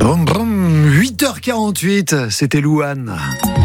Brum, brum, 8h48, c'était Louane.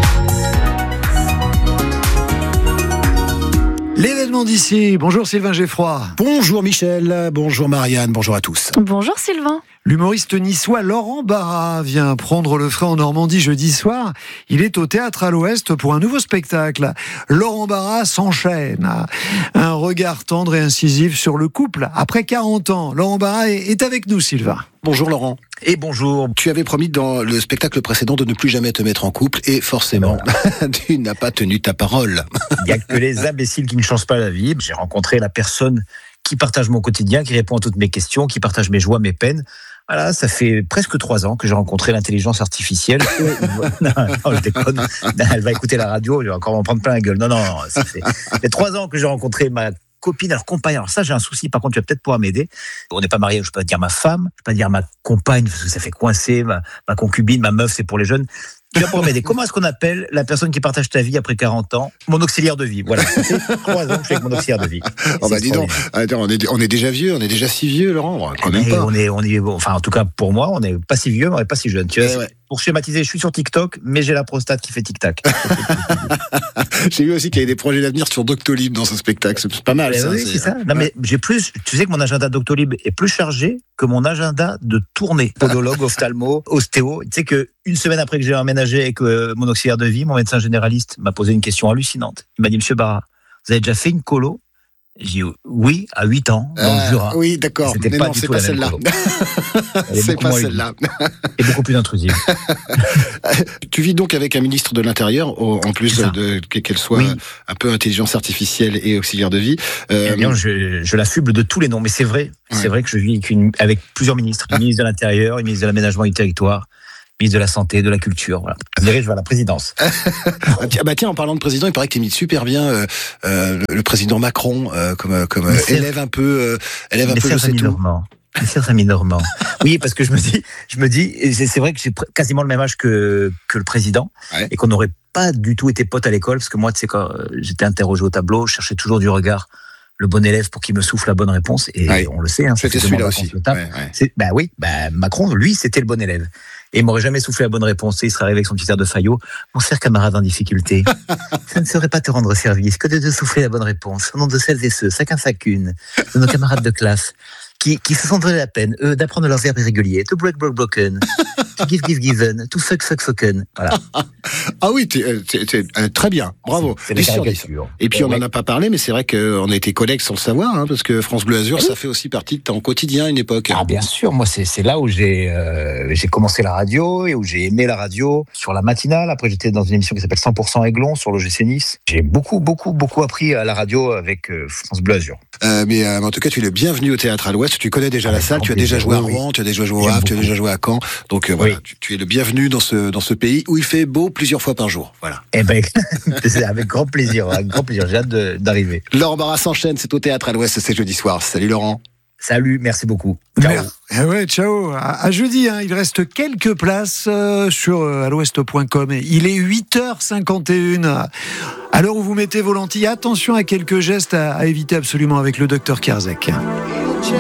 L'événement d'ici. Bonjour Sylvain Geffroy. Bonjour Michel, bonjour Marianne, bonjour à tous. Bonjour Sylvain. L'humoriste niçois Laurent Barra vient prendre le frein en Normandie jeudi soir. Il est au Théâtre à l'Ouest pour un nouveau spectacle. Laurent Barra s'enchaîne. Un regard tendre et incisif sur le couple. Après 40 ans, Laurent Barra est avec nous, Sylvain. Bonjour Laurent. Et bonjour. Tu avais promis dans le spectacle précédent de ne plus jamais te mettre en couple et forcément, tu n'as pas tenu ta parole. Il n'y a que les imbéciles qui ne changent pas la vie. J'ai rencontré la personne qui partage mon quotidien, qui répond à toutes mes questions, qui partage mes joies, mes peines. Voilà, ça fait presque 3 ans que j'ai rencontré l'intelligence artificielle. Non, je déconne. Elle va écouter la radio, elle va encore m'en prendre plein la gueule. Non, ça fait 3 ans que j'ai rencontré ma copine, alors compagne. Alors ça, j'ai un souci, par contre, tu vas peut-être pouvoir m'aider. On n'est pas mariés, je peux pas dire ma femme, je peux pas dire ma compagne, parce que ça fait coincer, ma concubine, ma meuf, c'est pour les jeunes. Tu vas pouvoir m'aider. Comment est-ce qu'on appelle la personne qui partage ta vie après 40 ans? Mon auxiliaire de vie. Voilà. Ça fait 3 ans que je suis avec mon auxiliaire de vie. Oh bah dis donc, on est déjà vieux, on est déjà si vieux, Laurent. Quand même pas. On est, enfin, en tout cas, pour moi, on n'est pas si vieux, mais on n'est pas si jeune. Tu vois, ouais. Pour schématiser, je suis sur TikTok, mais j'ai la prostate qui fait tic-tac. J'ai vu aussi qu'il y avait des projets d'avenir sur Doctolib dans ce spectacle. C'est pas mal, ça. Oui, c'est ça. Non, mais j'ai plus, tu sais que mon agenda Doctolib est plus chargé que mon agenda de tournée. Podologue, ophtalmo, ostéo. Tu sais que une semaine après que j'ai emménagé avec mon auxiliaire de vie, mon médecin généraliste m'a posé une question hallucinante. Il m'a dit, Monsieur Barra, vous avez déjà fait une colo? J'ai dit oui, à 8 ans, dans le Jura. Oui, d'accord. C'était mais pas non, du c'est tout pas la même celle-là. colo. C'est pas celle-là. Et beaucoup plus intrusive. Tu vis donc avec un ministre de l'Intérieur, en plus qu'elle soit un peu intelligence artificielle et auxiliaire de vie. Eh bien, je l'affuble de tous les noms, mais c'est vrai. Ouais. C'est vrai que je vis avec plusieurs ministres. Le ministre de l'Intérieur, le ministre de l'Aménagement du Territoire, le ministre de la Santé, de la Culture. Voilà. Je dirige vers la présidence. Tiens, en parlant de président, il paraît que tu imites super bien le président Macron, comme élève un peu je sais tout. Monsieur Samy Normand. Oui, parce que je me dis, et c'est vrai que j'ai quasiment le même âge que le président, et qu'on n'aurait pas du tout été potes à l'école, parce que moi, tu sais, quand j'étais interrogé au tableau, je cherchais toujours du regard le bon élève pour qu'il me souffle la bonne réponse, et on le sait. C'était celui-là aussi. Macron, lui, c'était le bon élève. Et il m'aurait jamais soufflé la bonne réponse. Il serait arrivé avec son petit air de Fayot. Mon cher camarade en difficulté, ça ne saurait pas te rendre service que de te souffler la bonne réponse au nom de celles et ceux, chacune, de nos camarades de classe, qui se sont donné la peine, eux, d'apprendre leurs verbes irréguliers, to break, broken, to give, given, to fuck, fucken. Voilà. Ah oui, très bien, bravo. C'est la caricature. Et puis on n'en a pas parlé, mais c'est vrai qu'on a été collègues sans le savoir, parce que France Bleu Azur, ça fait aussi partie de ton quotidien à une époque. Ah bien sûr, moi c'est là où j'ai commencé la radio et où j'ai aimé la radio sur la matinale. Après j'étais dans une émission qui s'appelle 100% Aiglon sur l'OGC Nice. J'ai beaucoup appris à la radio avec France Bleu Azur. Mais en tout cas, tu es le bienvenu au Théâtre à l'Ouest. Tu connais déjà la salle, tu as déjà joué à Rouen, tu as déjà joué au Havre, tu as déjà joué à Caen. Donc voilà, tu es le bienvenu dans ce pays où il fait beau plusieurs fois par jour. Voilà. Eh ben, c'est avec grand plaisir. J'ai hâte d'arriver. Laurent Barra s'enchaîne, c'est au Théâtre à l'Ouest, c'est jeudi soir. Salut Laurent. Salut, merci beaucoup. Ciao. Ciao. À jeudi, il reste quelques places sur alouest.com. Il est 8h51. À l'heure où vous mettez vos lentilles, attention à quelques gestes à éviter absolument avec le docteur Kerzek.